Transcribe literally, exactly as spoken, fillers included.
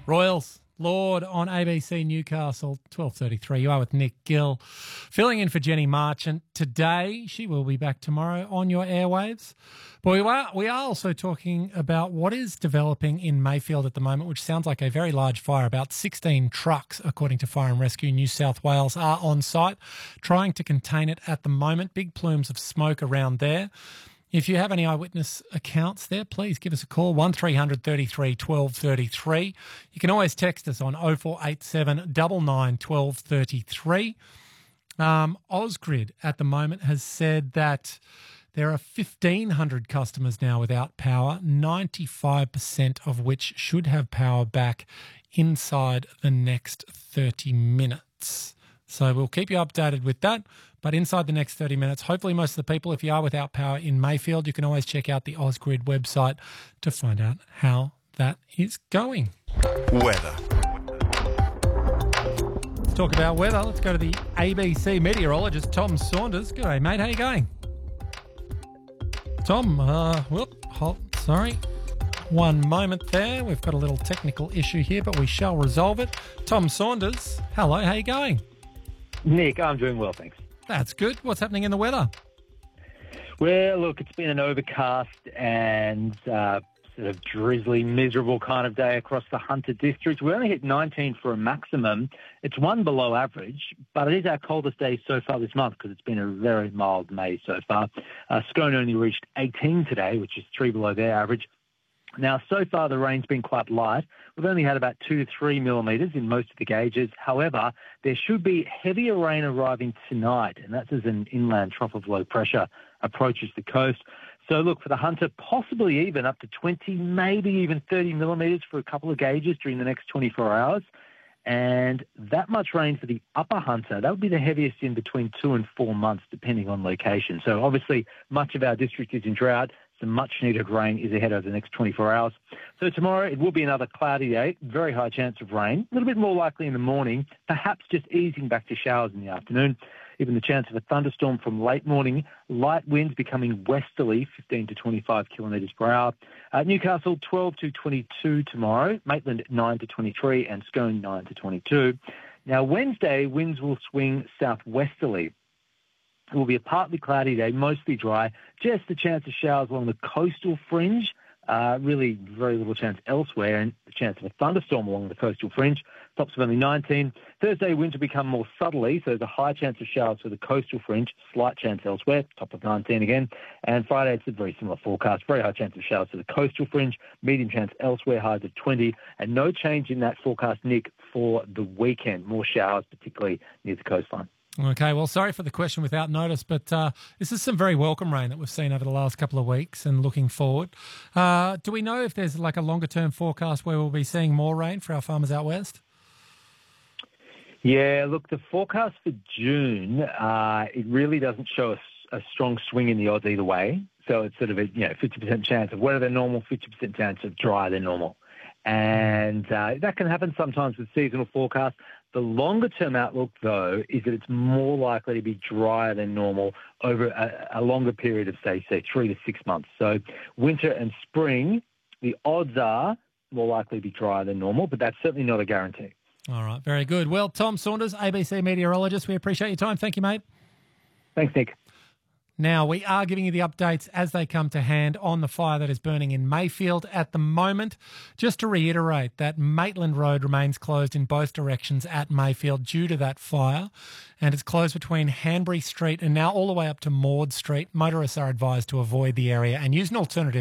Royals, Lord on A B C Newcastle, twelve thirty-three. You are with Nick Gill, filling in for Jenny Marchant today. She will be back tomorrow on your airwaves. But we are, we are also talking about what is developing in Mayfield at the moment, which sounds like a very large fire. About sixteen trucks, according to Fire and Rescue New South Wales, are on site trying to contain it at the moment. Big plumes of smoke around there. If you have any eyewitness accounts there, please give us a call, one three hundred thirty-three twelve thirty-three. You can always text us on oh four eight seven, nine nine, one two three three. Um, Ausgrid at the moment has said that there are fifteen hundred customers now without power, ninety-five percent of which should have power back inside the next thirty minutes. So we'll keep you updated with that. But inside the next thirty minutes, hopefully most of the people, if you are without power in Mayfield, you can always check out the Ausgrid website to find out how that is going. Weather. Let's talk about weather. Let's go to the A B C meteorologist, Tom Saunders. G'day, mate. How you going? Tom, uh, whoop, hold, sorry. One moment there. We've got a little technical issue here, but we shall resolve it. Tom Saunders, hello. How you going? Nick, I'm doing well, thanks. That's good. What's happening in the weather? Well, look, it's been an overcast and uh, sort of drizzly, miserable kind of day across the Hunter district. We only hit nineteen for a maximum. It's one below average, but it is our coldest day so far this month because it's been a very mild May so far. Uh, Scone only reached eighteen today, which is three below their average. Now, so far, the rain's been quite light. We've only had about two to three millimetres in most of the gauges. However, there should be heavier rain arriving tonight, and that's as an inland trough of low pressure approaches the coast. So, look, for the Hunter, possibly even up to twenty, maybe even thirty millimetres for a couple of gauges during the next twenty-four hours. And that much rain for the upper Hunter, that would be the heaviest in between two and four months, depending on location. So, obviously, much of our district is in drought. Some much-needed rain is ahead over the next twenty-four hours. So tomorrow it will be another cloudy day, very high chance of rain, a little bit more likely in the morning, perhaps just easing back to showers in the afternoon. Even the chance of a thunderstorm from late morning, light winds becoming westerly, fifteen to twenty-five kilometres per hour. Uh, Newcastle, twelve to twenty-two tomorrow, Maitland, nine to twenty-three, and Scone, nine to twenty-two. Now, Wednesday, winds will swing southwesterly. It will be a partly cloudy day, mostly dry. Just a chance of showers along the coastal fringe. Uh, really very little chance elsewhere, and the chance of a thunderstorm along the coastal fringe. Tops of only nineteen. Thursday, winds will become more southerly, so there's a high chance of showers for the coastal fringe, slight chance elsewhere, top of nineteen again. And Friday, it's a very similar forecast. Very high chance of showers for the coastal fringe, medium chance elsewhere, highs of twenty. And no change in that forecast, Nick, for the weekend. More showers, particularly near the coastline. Okay, well, sorry for the question without notice, but uh, this is some very welcome rain that we've seen over the last couple of weeks and looking forward. Uh, do we know if there's like a longer-term forecast where we'll be seeing more rain for our farmers out west? Yeah, look, the forecast for June, uh, it really doesn't show a, a strong swing in the odds either way. So it's sort of a you know fifty percent chance of wetter than normal, fifty percent chance of drier than normal. And uh, that can happen sometimes with seasonal forecasts. The longer-term outlook, though, is that it's more likely to be drier than normal over a, a longer period of, say, say, three to six months. So winter and spring, the odds are more likely to be drier than normal, but that's certainly not a guarantee. All right, very good. Well, Tom Saunders, A B C meteorologist, we appreciate your time. Thank you, mate. Thanks, Nick. Now, we are giving you the updates as they come to hand on the fire that is burning in Mayfield at the moment. Just to reiterate that Maitland Road remains closed in both directions at Mayfield due to that fire, and it's closed between Hanbury Street and now all the way up to Maud Street. Motorists are advised to avoid the area and use an alternative